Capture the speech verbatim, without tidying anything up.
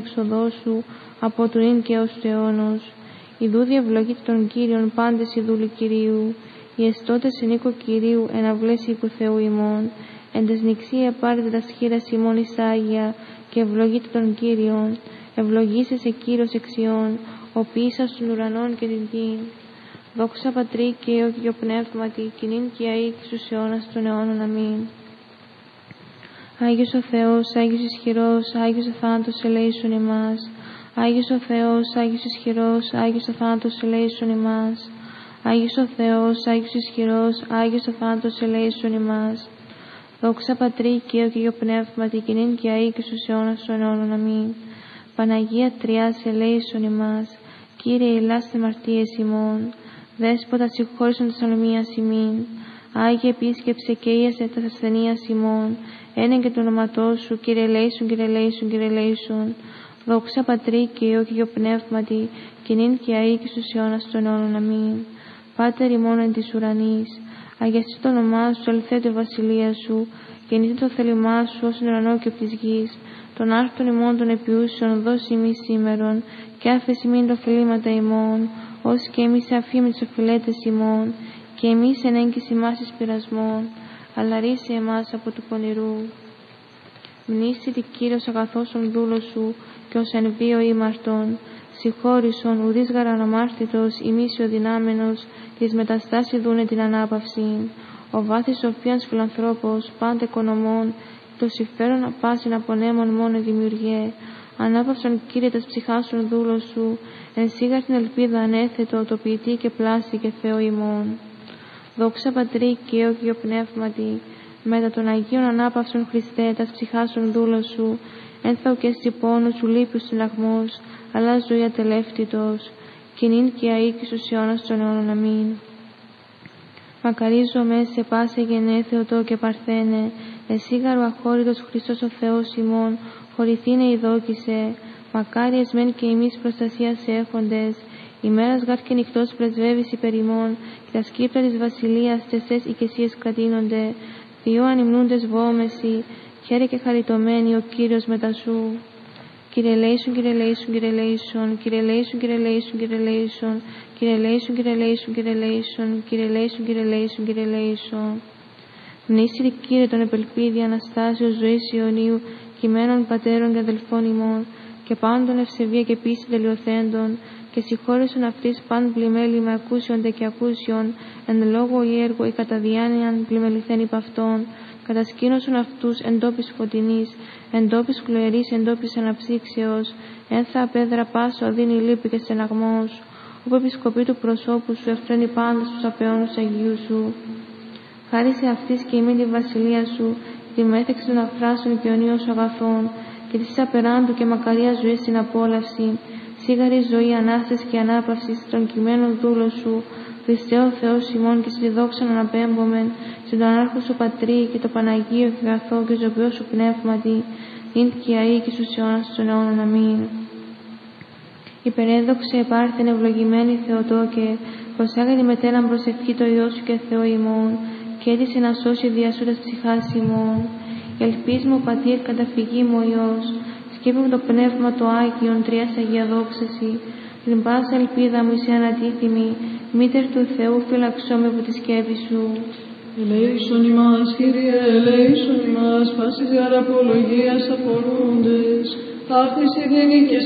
εξοδό σου από του ίν και ως του αιώνος. Ιδού διευλογείται των Κύριων πάντες οι δούλοι Κυρίου, οι εστώτες εν οίκο Κυρίου εν αυλές οίκου Θεού ημών. Εν τες νηξία πάρετε τα σχήρας ημών εις Άγια και ευλογείτε των Κύριων. Ευλογήσε σε Κύριος εξιών, ο ποιήσας των ουρανών και την γη. Δόξα Πατρί και Υιό και Υιό Πνεύματι, κοινήν και αεί και στους αιώνας των αιώνων. Αμήν. Άγιος ο Θεός, Άγιος ισχυρός, Άγιος ο θάνατος ελέησον ημάς. Άγιος ο Θεός, Άγιος ισχυρός, Άγιος ο θάνατος ελέησον ημάς. Άγιος ο Θεός, Άγιος ισχυρός, Άγιος ο θάνατος ελέησον ημάς. Δόξα Πατρί και Υιό και Υιό Πνεύματι, κοινήν και αεί και στους αιώνας των αιώνων. Αμήν. Παναγία Τριάς ελέησον ημάς. Κύριε ηλάς αμαρτίες ημών. Δέσποτα συγχώρησον της ανομίας ημίν. Άγιε επίσκεψε και ίασε τα ασθενείας ημών. Ένεγκε το όνοματό σου, Κύριε ελέησον, Κύριε ελέησον, Κύριε ελέησον. Δόξα Πατρί και Υιό και Υιό Πνεύματι, κοινήν και αεί και στους αιώνας των αιώνων. Αμήν. Πάτερ ημών εν της ουρανής, αγιαστεί το όνομά σου, ελθέτω η βασιλεία σου, γεννηθεί το θέλημά σου ως τον ουρανό και από της γης. Των άρτων ημών των επιούσεων δώσει ημείς σήμερον, και άφεση μην το φελήματα ημών, ως και εμείς αφήμοι τις οφειλέτες ημών, και εμείς εν έγκυση ημάς εις πειρασμών, αλλά ρίσε εμάς από του πονηρού. Μνήσι τη Κύριος αγαθός των δούλων σου, και ως εν βίο ήμαρτον, συγχώρησον ουδείς γαρανομάρτητος, ημείς ο δυνάμενος, της μεταστάση δούνε την ανάπαυση. Ο βάθης σοφίας φιλανθρώπος, πάντα οικονομών, το συμφέρον πάσιν απονέμων μόνο δημιουργέ. Ανάπαυσον Κύριε τας ψυχάς των δούλων σου, εν σίγαρ την ελπίδα ανέθετο, το ποιητή και πλάση και Θεό ημών. Δόξα Πατρί και Υιό και Υιό Πνεύματι, μετά των Αγίων ανάπαυσον Χριστέ τας ψυχάς των δούλων σου, ένθαου και εσύ πόνος σου λύπης συναγμός, αλλά ζωή ατελεύτητος, κοινήν και αεί και στους αιώνας των αιώνων. Αμήν. Μακαρίζομαι σε πάσε γενναίε Θεοτό και Παρθένε, εσύ γαρου αχώρητος Χριστός ο Θεός ημών, χωρηθήνε ειδόκησε, μακάριες μεν και εμείς προστασία σε έχοντες, ημέρας γάρ και νυχτός πρεσβεύεις υπερ ημών, και τα σκύπρα της βασιλείας τεσές οικεσίες κρατείνονται, Θεό ανυμνούντες βόμεση, χαίρε και χαριτωμένοι ο Κύριος μετά σου. Κύριε ελέησον, Κύριε ελέησον, Κύριε ελέησον, Κύριε ελέησον, Κύριε ελέησον, Κύριε ελέησον, Κύριε ελέησον, Κύριε ελέησον, Κύριε ελέησον, Κύριε ελέησον, Κύριε ελέησον, Κύριε ελέησον. Μνήσι Κύριε τον επελπίδη Αναστάσεως ζωής Ιωνίου, κειμένων πατέρων και αδελφών ημών, και πάντων ευσεβία και πίστη τελειοθέντων, και συγχώρεσον αυτής παν πλημέλη με ακούσιον τε και ακούσιον, εν λόγω ή έργο ή κατά διάνοιαν πλημεληθέν υπ' αυτών, κατασκήνωσον αυτούς εν τόπης φωτεινής, εν τόπης κλοερής, εν τόπης αναψύξεως, ένθα απέδρα πάσο αδύνη λύπη και στεναγμός, όπου επισκοπή του προσώπου σου ευθραίνει πάντως τους απαιώνους Αγίου σου. Χάρισε αυτής και ημί τη βασιλεία σου, τη μέθεξη των αφράσεων και αιωνίων σου αγαθών, και της απεράντου και μακαρία ζωή στην απόλαυση, σίγαρη ζωή ανάσταση και ανάπαυση των κειμένων δούλων σου, Χριστέ ο Θεός ημών, και στη δόξα να αναπέμπομεν, στον τον άρχο σου Πατρί και το Παναγίο και αγαθό και ζωοποιό σου Πνεύματι, ειν και αεί και στους αιώνας των αιώνων. Αμήν. Υπερέδοξε επάρθεν ευλογημένη Θεοτόκε, προσάγα τη μετέραν προσευχή το Υιό σου και Θεό ημών, και έτησε να σώσει δια σου ψυχάς ημών. Ελπίς μου Πατήρ καταφυγή μου ο Υιός, σκέπη μου το Πνεύμα το Άγιον, τριάς Αγία δόξαση, την πάσα ελπίδα μου είσαι ανατίθιμη, Μήτερ του Θεού φυλαξώ με από τη σκέπη σου. Ελέησον ημάς, Κύριε, ελέησον ημάς, πάσης γαραπολογίας απορούντες, ταύτης ειρήνη και